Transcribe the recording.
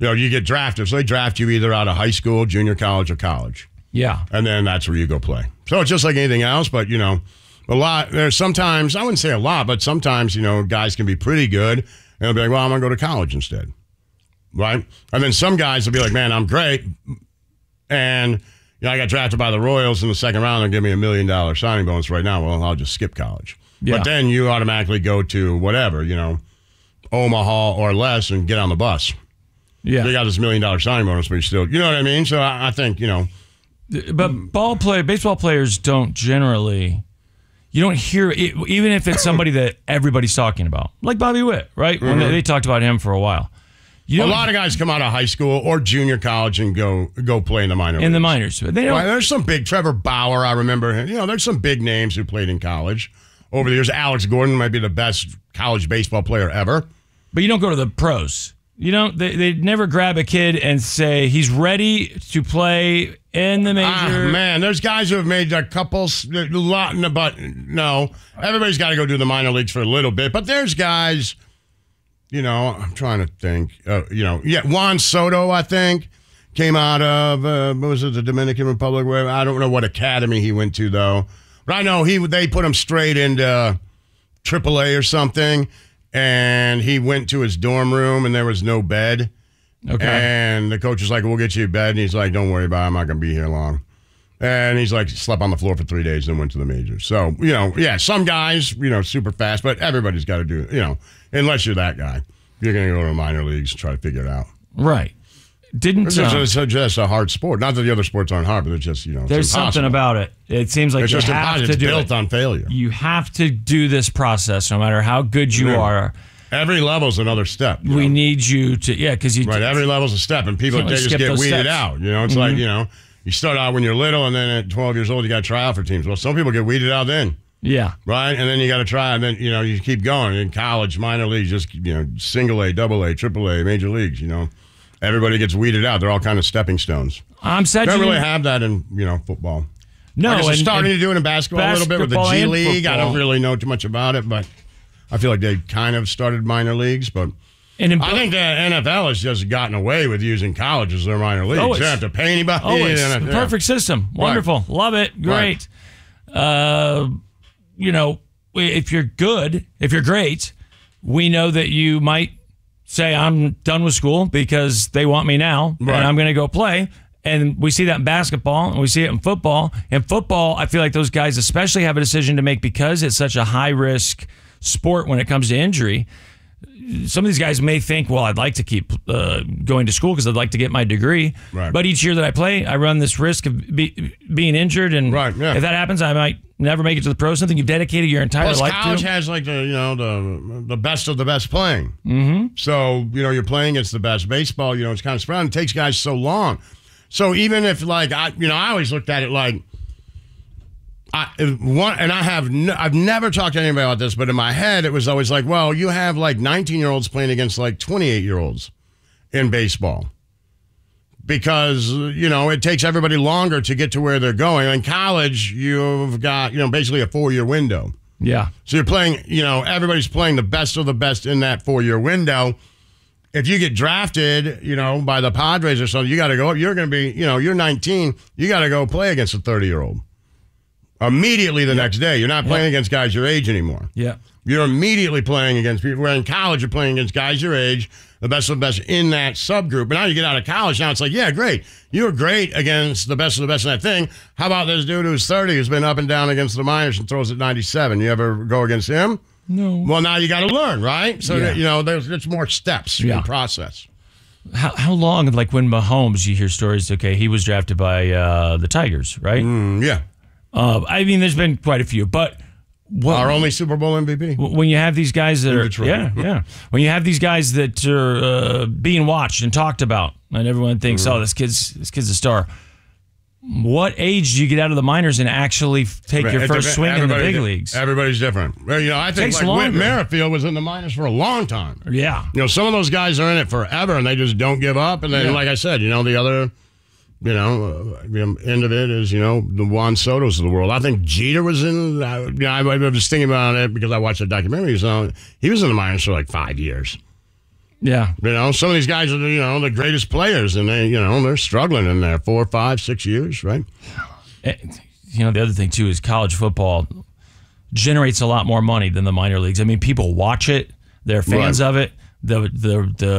you get drafted. So they draft you either out of high school, junior college, or college. Yeah. And then that's where you go play. So it's just like anything else, but, there's sometimes, I wouldn't say a lot, but sometimes, guys can be pretty good, and they'll be like, well, I'm going to go to college instead. Right? And then some guys will be like, man, I'm great. And, I got drafted by the Royals in the second round. They'll give me $1 million signing bonus right now. Well, I'll just skip college. Yeah. But then you automatically go to whatever, Omaha or less and get on the bus. Yeah. They got this $1 million signing bonus, but you still, you know what I mean? So I think, But baseball players don't generally, you don't hear it, even if it's somebody that everybody's talking about, like Bobby Witt, right? Mm-hmm. When they talked about him for a while. A lot of guys come out of high school or junior college and go play in the minor leagues. In the minors. There's some big, Trevor Bauer, I remember him. There's some big names who played in college over the years. Alex Gordon might be the best college baseball player ever. But you don't go to the pros. They never grab a kid and say he's ready to play in the major. Man, there's guys who have made a lot, but no. Everybody's got to go do the minor leagues for a little bit. But there's guys, I'm trying to think. Juan Soto, I think, came out of, the Dominican Republic? I don't know what academy he went to, though. But I know they put him straight into AAA or something. And he went to his dorm room, and there was no bed. Okay. And the coach was like, we'll get you a bed. And he's like, don't worry about it. I'm not going to be here long. And he's like, slept on the floor for 3 days and went to the majors. So, some guys, super fast. But everybody's got to do it, unless you're that guy. You're going to go to the minor leagues and try to figure it out. Right. It's just a hard sport. Not that the other sports aren't hard, but it's just, there's something about it. It seems like it's just impossible. It's built on failure. You have to do this process no matter how good you are. Every level's another step. We need you to, because you... Right, every level's a step, and people they just get weeded out. It's like, you start out when you're little, and then at 12 years old, you got to try out for teams. Well, some people get weeded out then. Yeah. Right? And then you got to try, and then, you keep going. In college, minor leagues, just, single A, double A, triple A, major leagues, Everybody gets weeded out. They're all kind of stepping stones. I'm sad don't really have that in, football. No. I guess they're starting to do it in basketball a little bit with the G League. I don't really know too much about it, but I feel like they kind of started minor leagues. But I think the NFL has just gotten away with using college as their minor leagues. They don't have to pay anybody. It's the perfect system. Wonderful. Right. Love it. Great. Right. If you're good, if you're great, we know that you might say, I'm done with school because they want me now, and I'm going to go play. And we see that in basketball, and we see it in football. In football, I feel like those guys especially have a decision to make because it's such a high-risk sport when it comes to injury. Some of these guys may think, well, I'd like to keep going to school because I'd like to get my degree. Right. But each year that I play, I run this risk of being injured. And if that happens, I might never make it to the pros. Something you've dedicated your entire life to. College has like the best of the best playing. Mm-hmm. So, you're playing against the best. Baseball, it's kind of spread out. It takes guys so long. So even if I always looked at it like, I've never talked to anybody about this, but in my head, it was always like, well, you have like 19-year-olds playing against like 28-year-olds in baseball because, it takes everybody longer to get to where they're going. In college, you've got, basically a 4-year window. Yeah. So you're playing, everybody's playing the best of the best in that 4-year window. If you get drafted, by the Padres or something, you got to go up. You're going to be, you're 19. You got to go play against a 30-year-old. Immediately the next day. You're not playing against guys your age anymore. Yeah. You're immediately playing against people. Where in college, you're playing against guys your age, the best of the best in that subgroup. But now you get out of college, now it's like, yeah, great. You were great against the best of the best in that thing. How about this dude who's 30 who's been up and down against the minors and throws at 97? You ever go against him? No. Well, now you got to learn, right? So, there's more steps in the process. How long, like when Mahomes, you hear stories, okay, he was drafted by the Tigers, right? Yeah. There's been quite a few, but our only Super Bowl MVP. When you have these guys that are, when you have these guys that are being watched and talked about, and everyone thinks, oh, this kid's a star. What age do you get out of the minors and actually take your first swing in the big leagues? Everybody's different. I think Whit Merrifield was in the minors for a long time. Yeah. Some of those guys are in it forever and they just don't give up. And then, like I said, the other. End of it is, the Juan Sotos of the world. I think Jeter was in, I was thinking about it because I watched a documentary. He was in the minors for like 5 years. Yeah. You know, some of these guys are, the greatest players, and they're struggling in there 4, 5, 6 years, right? The other thing, too, is college football generates a lot more money than the minor leagues. I mean, people watch it. They're fans of it. The